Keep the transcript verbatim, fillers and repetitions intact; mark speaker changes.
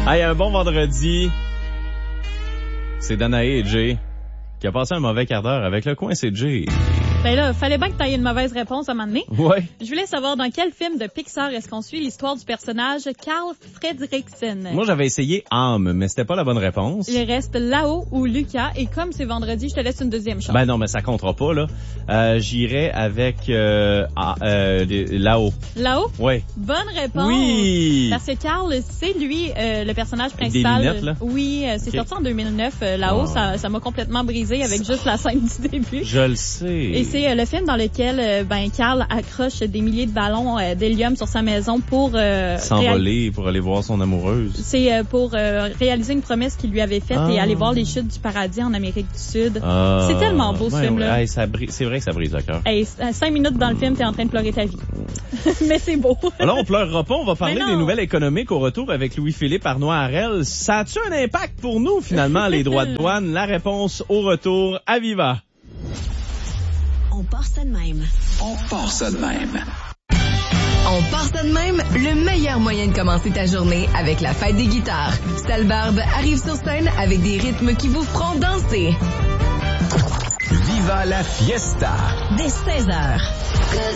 Speaker 1: Hey, un bon vendredi. C'est Danae et Jay qui a passé un mauvais quart d'heure avec le coin, c'est Jay.
Speaker 2: Ben là, fallait bien que t'aies une mauvaise réponse à un moment donné.
Speaker 1: Ouais.
Speaker 2: Je voulais savoir dans quel film de Pixar est-ce qu'on suit l'histoire du personnage Carl Fredricksen.
Speaker 1: Moi, j'avais essayé Âme, mais c'était pas la bonne réponse.
Speaker 2: Il reste Là-haut ou Lucas, et comme c'est vendredi, je te laisse une deuxième chance.
Speaker 1: Ben non, mais ça comptera pas, là. Euh, j'irai avec euh, ah, euh, Là-haut.
Speaker 2: Là-haut?
Speaker 1: Ouais.
Speaker 2: Bonne réponse.
Speaker 1: Oui.
Speaker 2: Parce que Carl, c'est lui, euh, le personnage
Speaker 1: Avec des
Speaker 2: principal.
Speaker 1: lunettes, là?
Speaker 2: Oui, euh, c'est
Speaker 1: Okay.
Speaker 2: sorti en deux mille neuf. Euh, Là-haut,
Speaker 1: Oh.
Speaker 2: ça, ça m'a complètement brisé avec juste la scène du début.
Speaker 1: Je le sais.
Speaker 2: Et c'est euh, le film dans lequel euh, ben Carl accroche des milliers de ballons euh, d'hélium sur sa maison pour euh,
Speaker 1: S'envoler réal... pour aller voir son amoureuse.
Speaker 2: C'est euh, pour euh, réaliser une promesse qu'il lui avait faite
Speaker 1: ah.
Speaker 2: et aller voir les chutes du paradis en Amérique du Sud.
Speaker 1: Ah.
Speaker 2: C'est tellement beau ce
Speaker 1: ouais,
Speaker 2: film-là.
Speaker 1: Ouais, hey, ça brise... C'est vrai que ça brise le cœur.
Speaker 2: Hey, cinq minutes dans le film, t'es en train de pleurer ta vie. Mais c'est beau.
Speaker 1: Alors, on pleurera pas. On va parler
Speaker 2: des
Speaker 1: nouvelles économiques au retour avec Louis-Philippe Arnois-Harel. Ça a-tu un impact pour nous, finalement, les droits de douane? La réponse au retour à Viva.
Speaker 3: On part ça de même.
Speaker 4: On part ça de même.
Speaker 3: On part ça de même, le meilleur moyen de commencer ta journée avec la fête des guitares. Stalbarbe arrive sur scène avec des rythmes qui vous feront danser.
Speaker 4: Viva la fiesta!
Speaker 3: Dès seize heures.